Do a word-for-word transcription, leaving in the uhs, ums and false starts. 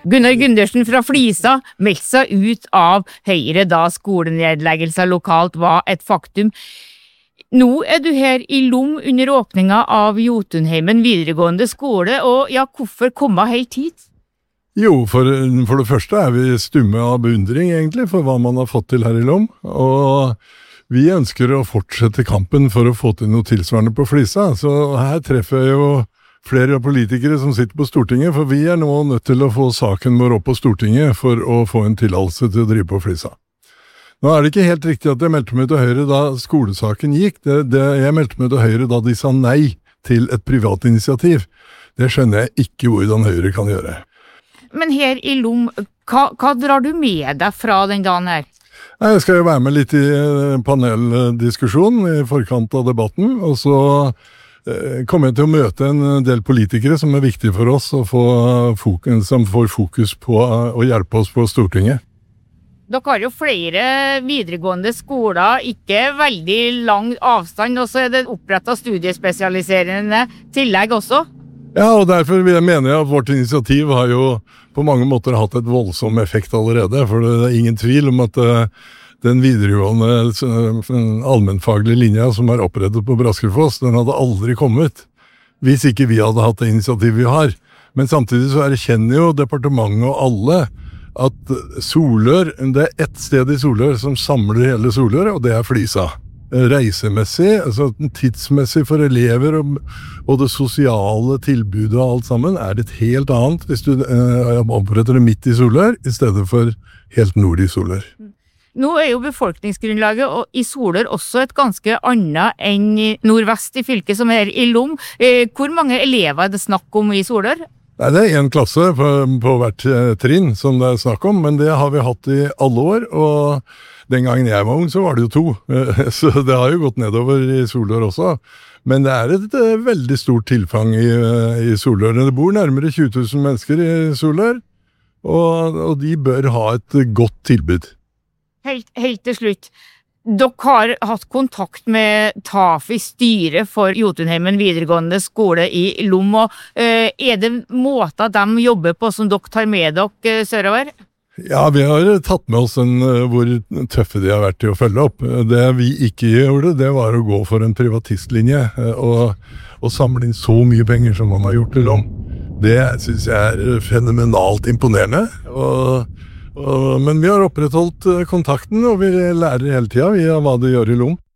Gunnar Gundersen fra Flisa meldte seg ut av Høyre da skolenedleggelser lokalt var et faktum. Nå er du her i Lom under åpninga av Jotunheimen videregående skole, og ja, hvorfor komme helt hit? Jo, for, for det første er vi stumme av beundring egentlig for hva man har fått til her i Lom, og vi ønsker å fortsette kampen for å få til noe tilsvarende på Flisa, så her treffer jeg jo flere politikere som sitter på Stortinget, for vi er nå nødt til å få saken vår opp på Stortinget for å få en tillatelse til å drive på Flisa. Nå er det ikke helt riktig at jeg meldte meg til Høyre da skolesaken gikk. Det, det, jeg meldte meg til Høyre da de sa nei til et privat initiativ. Det skjønner jeg ikke hvordan Høyre kan gjøre. Men her i Lom, hva, hva drar du med deg fra den dagen her? Jeg skal jo være med litt i paneldiskusjon i forkant av debatten, og så kommer jeg til å møte en del politikere som er viktige for oss, og få fokus, som får fokus på å hjelpe oss på Stortinget. Dere har jo flere videregående skoler, ikke veldig lang avstand, og så er det opprettet studiespesialiserende tillegg også. Ja, og derfor mener jeg at vårt initiativ har jo på mange måter hatt et voldsom effekt allerede, for det er ingen tvil om at den videregående allmennfaglige linja som er opprettet på Braskefoss, den hadde aldri kommet hvis ikke vi hadde hatt det initiativet vi har. Men samtidig så erkjenner jo departementet og alle at Solør, det er ett sted i Solør som samler hele Solør, og det er Flisa. Reisemessig, altså tidsmessig for elever og, og det sosiale tilbudet og alt sammen er det et helt annet hvis du eh, oppretter det midt i Solør i stedet for helt nord i Solør. Nå er jo befolkningsgrunnlaget i Solør også et ganske annet enn nordvest i fylket som er i Lom. Hvor mange elever er det snakk om i Solør? Nei, det er en klasse på, på hvert trinn som det er snakk om, men det har vi hatt i alle år, og den gangen jeg var ung så var det jo to, så det har jo gått nedover i Solør også. Men det er et veldig stort tilfang i, i Solør. Det bor nærmere tjue tusen mennesker i Solør, og, og de bør ha et godt tilbud. Helt, helt til slutt, dere har hatt kontakt med TAFI, styret for Jotunheimen videregående skole i Lom, og uh, er det måter de jobber på som dere tar med dere sørover? Ja, vi har tatt med oss en, hvor tøffe de har vært til å følge opp. Det vi ikke gjorde, det var å gå for en privatistlinje og, og samle inn så mye penger som man har gjort til Lom. Det synes jeg er fenomenalt imponerende, og men vi har opprettholdt kontakten, og vi lærer hele tiden via hva det gjør i Lom.